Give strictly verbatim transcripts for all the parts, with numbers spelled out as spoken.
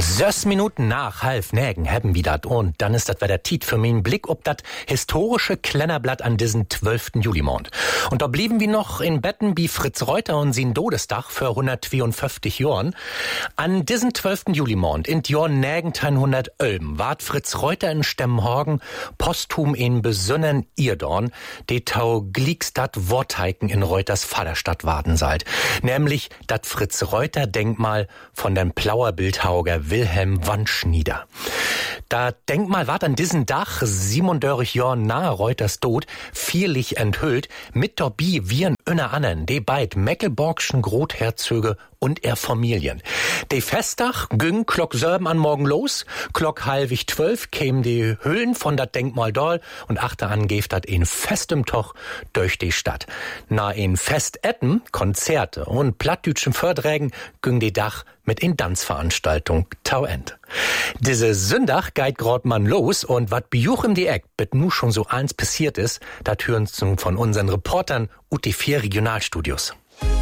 Sechs Minuten nach halb nägen haben wir dat und dann ist das wieder Tiet für meinen Blick ob dat historische Klennerblatt an diesen zwölften Julimond. Und da blieben wir noch in Betten wie Fritz Reuter und sin Todestag für hundertzweiundfünfzig Jahren. An diesen zwölften Julimond in Jahr neunzehnhundertelf ward Fritz Reuter in Stemmhagen posthum in besönnen Irdorn, de Tau Gliegstadt Worteiken in Reuters Vaterstadt warten seid. Nämlich dat Fritz Reuter Denkmal von dem Plauer Bildhauger Wilhelm Wandschnieder. Da Denkmal ward an diesen Dach siebenundvierzig Jahr nahe Reuters Tod vierlich enthüllt, mit dabei wiren öner annen, de beid Mecklenburgschen Grotherzöge und er Familien. De Festdach güng klock Sörben an morgen los, klock halbig zwölf kämen die Hüllen von dat Denkmal doll und achter an geft dat in festem Toch durch die Stadt. Na in Festetten, Konzerte und plattdütschen Fördrägen güng die Dach mit in Tanzveranstaltung Tau End. Diese Sündach geit grad man los und wat bejuch im die Eck, bet nu schon so eins passiert ist, dat hören zum von unseren Reportern U T vier Regionalstudios.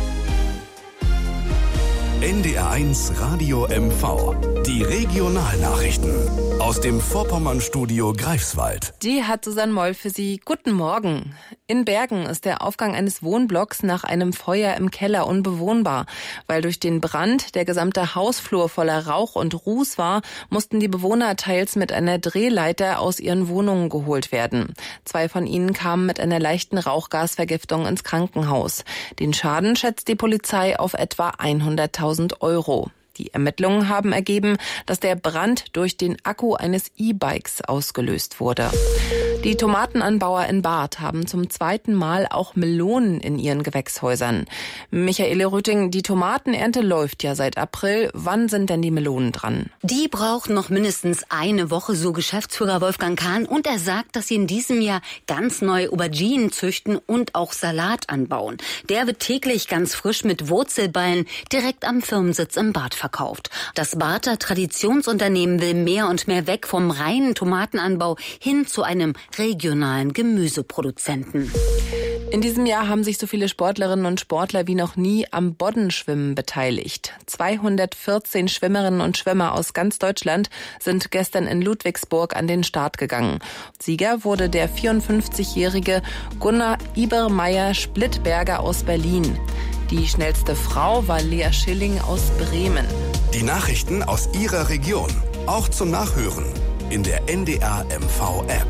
N D R eins Radio M V. Die Regionalnachrichten aus dem Vorpommernstudio Greifswald. Die hat Susanne Moll für Sie. Guten Morgen. In Bergen ist der Aufgang eines Wohnblocks nach einem Feuer im Keller unbewohnbar. Weil durch den Brand der gesamte Hausflur voller Rauch und Ruß war, mussten die Bewohner teils mit einer Drehleiter aus ihren Wohnungen geholt werden. Zwei von ihnen kamen mit einer leichten Rauchgasvergiftung ins Krankenhaus. Den Schaden schätzt die Polizei auf etwa hunderttausend Euro. Die Ermittlungen haben ergeben, dass der Brand durch den Akku eines E-Bikes ausgelöst wurde. Die Tomatenanbauer in Barth haben zum zweiten Mal auch Melonen in ihren Gewächshäusern. Michaele Rütting, die Tomatenernte läuft ja seit April. Wann sind denn die Melonen dran? Die brauchen noch mindestens eine Woche, so Geschäftsführer Wolfgang Kahn. Und er sagt, dass sie in diesem Jahr ganz neue Auberginen züchten und auch Salat anbauen. Der wird täglich ganz frisch mit Wurzelballen direkt am Firmensitz im Barth verkauft. Das Barther Traditionsunternehmen will mehr und mehr weg vom reinen Tomatenanbau hin zu einem regionalen Gemüseproduzenten. In diesem Jahr haben sich so viele Sportlerinnen und Sportler wie noch nie am Boddenschwimmen beteiligt. zweihundertvierzehn Schwimmerinnen und Schwimmer aus ganz Deutschland sind gestern in Ludwigsburg an den Start gegangen. Sieger wurde der vierundfünfzigjährige Gunnar Ibermeier-Splittberger aus Berlin. Die schnellste Frau war Lea Schilling aus Bremen. Die Nachrichten aus Ihrer Region, auch zum Nachhören in der N D R M V-App.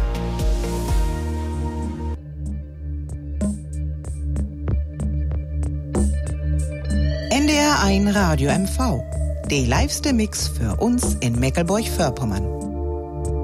N D R eins Radio M V. Der liveste Mix für uns in Mecklenburg-Vorpommern.